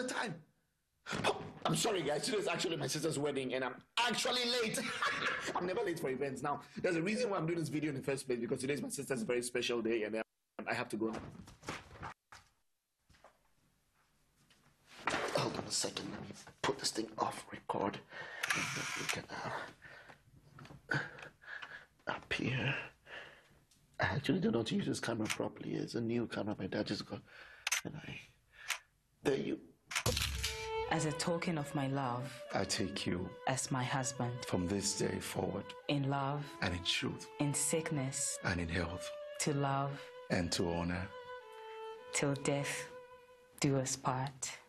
the time. Oh, I'm sorry, guys. Today is actually my sister's wedding, and I'm actually late. I'm never late for events. Now, there's a reason why I'm doing this video in the first place, because today is my sister's very special day, and I have to go. Hold on a second. Let me put this thing off record. And then we can up here. I actually don't know how to use this camera properly. It's a new camera my dad just got, and there you. As a token of my love, I take you as my husband. From this day forward. In love. And in truth. In sickness. And in health. To love. And to honor. Till death do us part.